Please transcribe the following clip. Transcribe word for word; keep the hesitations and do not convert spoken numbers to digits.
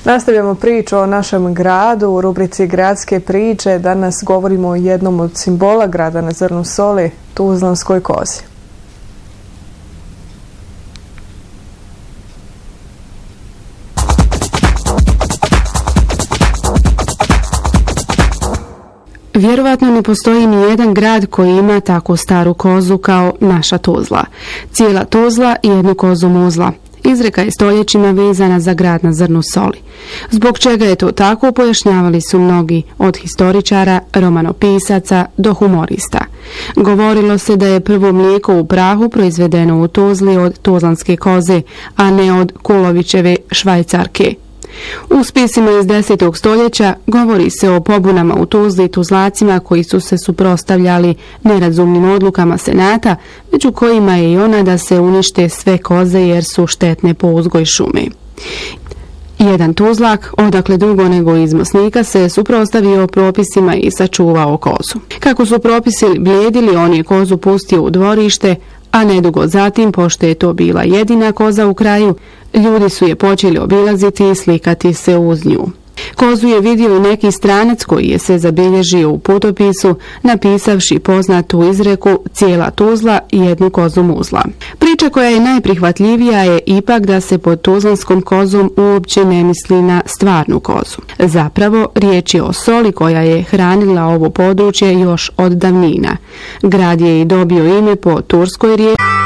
Nastavljamo priču o našem gradu u rubrici Gradske priče. Danas govorimo o jednom od simbola grada na zrnu soli, Tuzlanskoj kozi. Vjerovatno ne postoji ni jedan grad koji ima tako staru kozu kao naša Tuzla. Cijela Tuzla i jednu kozu muzla. Izreka je stoljećima vezana za grad na zrnu soli. Zbog čega je to tako, pojašnjavali su mnogi, od historičara, romanopisaca do humorista. Govorilo se da je prvo mlijeko u prahu proizvedeno u Tuzli od tuzlanske koze, a ne od Kulovićeve Švajcarke. U spisima iz desetog stoljeća govori se o pobunama u Tuzli i Tuzlacima koji su se suprotstavljali nerazumnim odlukama senata, među kojima je i ona da se unište sve koze jer su štetne po uzgoj šume. Jedan Tuzlak, odakle drugo nego iz Mosnika, se suprotstavio propisima i sačuvao kozu. Kako su propisi bljedili, on je kozu pustio u dvorište, a nedugo zatim, pošto je to bila jedina koza u kraju, ljudi su je počeli obilaziti i slikati se uz nju. Kozu je vidio i neki stranac koji je se zabilježio u putopisu, napisavši poznatu izreku cijela Tuzla i jednu kozu muzla. Priča koja je najprihvatljivija je ipak da se pod tuzlanskom kozom uopće ne misli na stvarnu kozu. Zapravo, riječ je o soli koja je hranila ovo područje još od davnina. Grad je i dobio ime po turskoj riječi